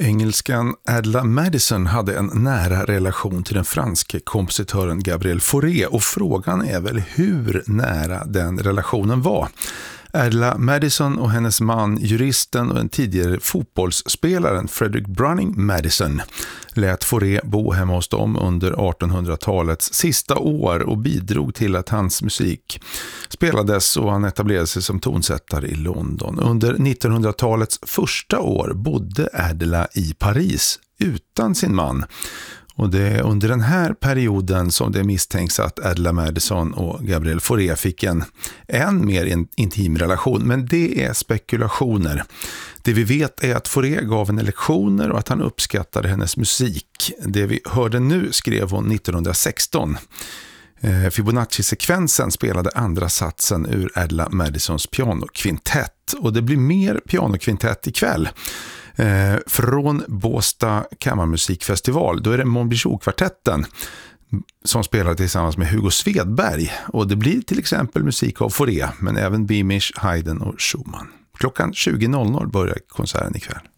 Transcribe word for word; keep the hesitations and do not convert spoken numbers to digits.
Engelskan Adela Madison hade en nära relation till den franske kompositören Gabriel Fauré, och frågan är väl hur nära den relationen var. Adela Madison och hennes man, juristen och en tidigare fotbollsspelaren Frederick Brunning Madison, lät Fauré bo hemma hos dem under artonhundratalets sista år och bidrog till att hans musik spelades och han etablerade sig som tonsättare i London. Under nittonhundratalets första år bodde Adela i Paris utan sin man. Och det är under den här perioden som det misstänks att Adela Madison och Gabriel Fauré fick en än mer in, intim relation. Men det är spekulationer. Det vi vet är att Fauré gav henne lektioner och att han uppskattade hennes musik. Det vi hörde nu skrev hon nittonhundrasexton. Eh, Fibonacci-sekvensen spelade andra satsen ur Adela Madisons pianokvintett. Och det blir mer pianokvintett ikväll. Eh, från Båstad kammarmusikfestival. Då är det Montbijoux-kvartetten som spelar tillsammans med Hugo Svedberg. Och det blir till exempel musik av Fauré, men även Beamish, Haydn och Schumann. Klockan tjugo börjar konserten ikväll.